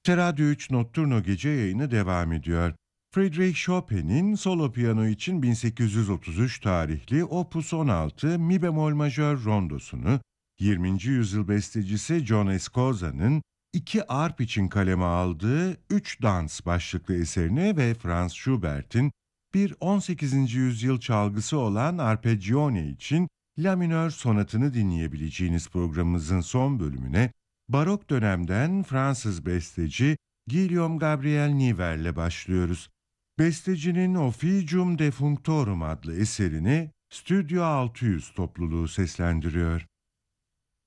Radyo 3 Nocturno gece yayını devam ediyor. Friedrich Chopin'in solo piyano için 1833 tarihli Opus 16 mi bemol majör rondosunu, 20. yüzyıl bestecisi John Escoza'nın iki arp için kaleme aldığı Üç Dans başlıklı eserini ve Franz Schubert'in bir 18. yüzyıl çalgısı olan Arpeggione için La minör sonatını dinleyebileceğiniz programımızın son bölümüne Barok dönemden Fransız besteci Guillaume Gabriel Niver'le başlıyoruz. Bestecinin Officium Defunctorum adlı eserini Stüdyo 600 topluluğu seslendiriyor.